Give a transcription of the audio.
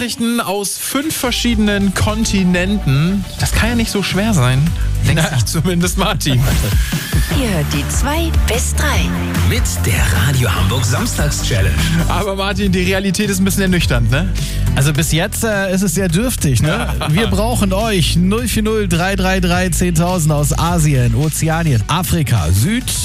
Nachrichten aus 5 verschiedenen Kontinenten. Das kann ja nicht so schwer sein. Denkt sich zumindest Martin. Ihr hört die 2 bis 3. Mit der Radio Hamburg Samstags-Challenge. Aber Martin, die Realität ist ein bisschen ernüchternd, ne? Also bis jetzt ist es sehr dürftig, ne? Wir brauchen euch 040 333 10.000 aus Asien, Ozeanien, Afrika,